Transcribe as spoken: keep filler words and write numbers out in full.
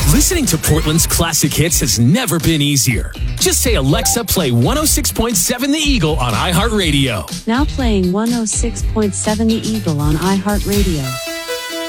Listening to Portland's classic hits has never been easier. Just say, Alexa, play one oh six point seven The Eagle on iHeartRadio. Now playing one oh six point seven The Eagle on iHeartRadio.